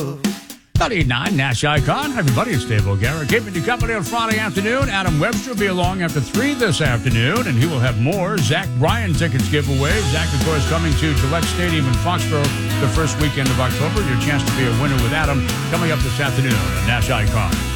9, Nash Icon. Hi, everybody. It's Dave O'Gara. Keeping you company on Friday afternoon. Adam Webster will be along after 3 this afternoon, and he will have more Zach Bryan tickets giveaway. Zach, of course, coming to Gillette Stadium in Foxborough the first weekend of October. Your chance to be a winner with Adam coming up this afternoon on Nash Icon.